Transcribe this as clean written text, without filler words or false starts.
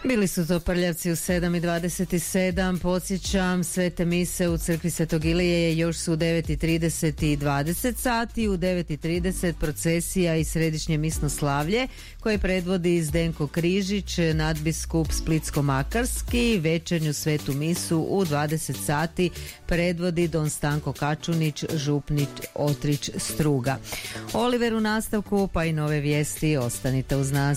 Bili su to Prljavci u 7:27. Podsjećam, svete mise u crkvi Svetog Ilije još su u 9:30 i 20 sati. U 9:30 procesija i središnje misno slavlje koje predvodi Zdenko Križić, nadbiskup Splitsko-makarski. Večernju svetu misu u 20 sati predvodi don Stanko Kačunić, župnik Otrić Struga. Oliver u nastavku, pa i nove vijesti. Ostanite uz nas.